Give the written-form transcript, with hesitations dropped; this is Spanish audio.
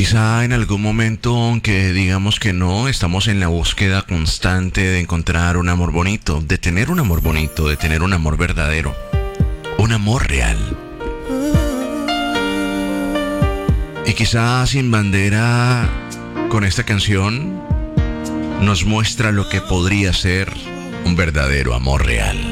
Quizá en algún momento, aunque digamos que no, estamos en la búsqueda constante de encontrar un amor bonito, de tener un amor bonito, de tener un amor verdadero, un amor real. Y quizá Sin Bandera, con esta canción, nos muestra lo que podría ser un verdadero amor real.